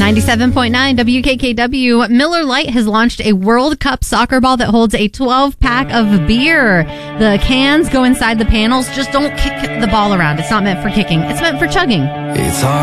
97.9 WKKW. Miller Lite has launched a World Cup soccer ball that holds a 12-pack of beer. The cans go inside the panels. Just don't kick the ball around. It's not meant for kicking. It's meant for chugging. It's hard.